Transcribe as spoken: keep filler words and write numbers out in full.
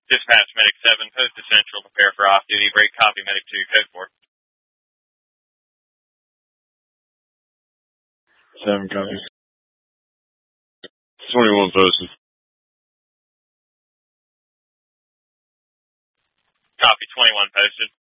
Dispatch Medic seven, post to Central, prepare for off-duty break. Copy, Medic two, code four. seven copies. twenty-one posted. Copy, twenty-one posted.